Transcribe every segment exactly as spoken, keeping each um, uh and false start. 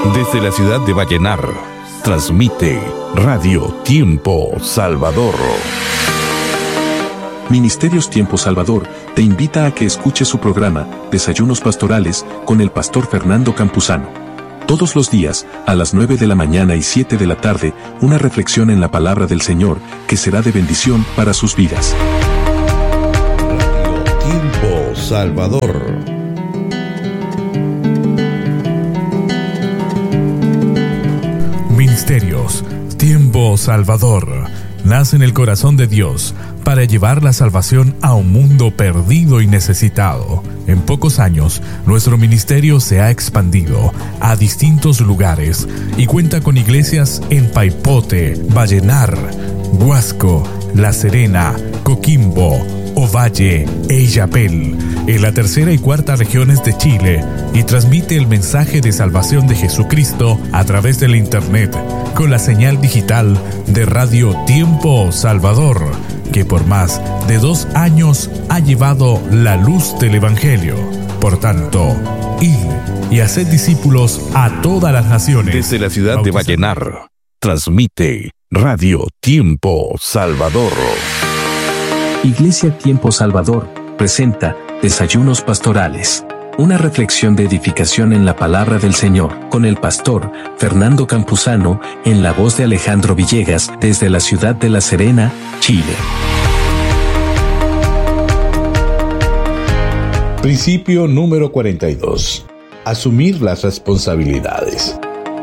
Desde la ciudad de Vallenar, transmite Radio Tiempo Salvador. Ministerios Tiempo Salvador te invita a que escuches su programa Desayunos Pastorales con el pastor Fernando Campuzano. Todos los días, a las nueve de la mañana y siete de la tarde, una reflexión en la palabra del Señor que será de bendición para sus vidas. Radio Tiempo Salvador. Ministerios Tiempo Salvador nace en el corazón de Dios para llevar la salvación a un mundo perdido y necesitado. En pocos años, nuestro ministerio se ha expandido a distintos lugares y cuenta con iglesias en Paipote, Vallenar, Huasco, La Serena, Coquimbo, Ovalle e Illapel, en la tercera y cuarta regiones de Chile, y transmite el mensaje de salvación de Jesucristo a través del Internet, con la señal digital de Radio Tiempo Salvador, que por más de dos años ha llevado la luz del Evangelio. Por tanto, id y haced discípulos a todas las naciones. Desde la ciudad de Vallenar, transmite Radio Tiempo Salvador. Iglesia Tiempo Salvador presenta Desayunos Pastorales, una reflexión de edificación en la palabra del Señor, con el pastor Fernando Campuzano, en la voz de Alejandro Villegas, desde la ciudad de La Serena, Chile. Principio número cuarenta y dos. Asumir las responsabilidades.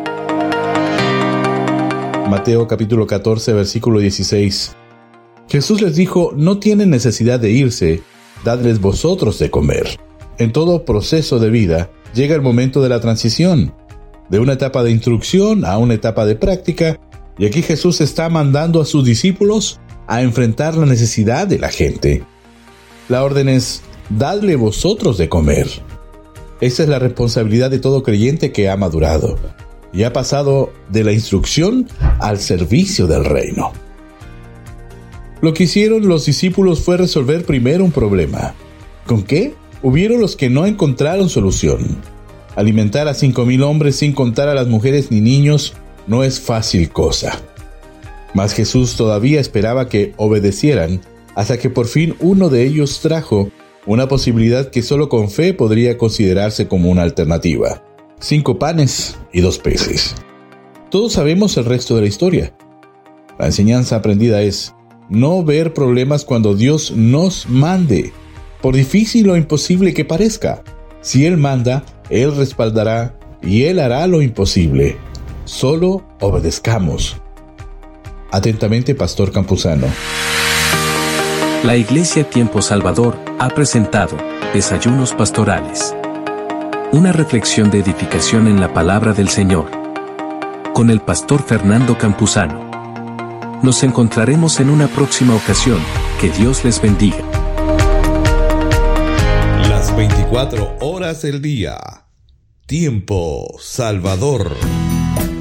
Mateo capítulo catorce, versículo dieciséis. Jesús les dijo: no tienen necesidad de irse, dadles vosotros de comer. En todo proceso de vida llega el momento de la transición, de una etapa de instrucción a una etapa de práctica, y aquí Jesús está mandando a sus discípulos a enfrentar la necesidad de la gente. La orden es: dadle vosotros de comer. Esa es la responsabilidad de todo creyente que ha madurado y ha pasado de la instrucción al servicio del reino. Lo que hicieron los discípulos fue resolver primero un problema. ¿Con qué? Hubieron los que no encontraron solución. Alimentar a cinco mil hombres sin contar a las mujeres ni niños no es fácil cosa. Mas Jesús todavía esperaba que obedecieran hasta que por fin uno de ellos trajo una posibilidad que solo con fe podría considerarse como una alternativa: cinco panes y dos peces. Todos sabemos el resto de la historia. La enseñanza aprendida es: no ver problemas cuando Dios nos mande, por difícil o imposible que parezca. Si Él manda, Él respaldará y Él hará lo imposible. Solo obedezcamos. Atentamente, Pastor Campuzano. La Iglesia Tiempo Salvador ha presentado Desayunos Pastorales, una reflexión de edificación en la palabra del Señor, con el pastor Fernando Campuzano. Nos encontraremos en una próxima ocasión. Que Dios les bendiga. Las veinticuatro horas del día. Tiempo Salvador.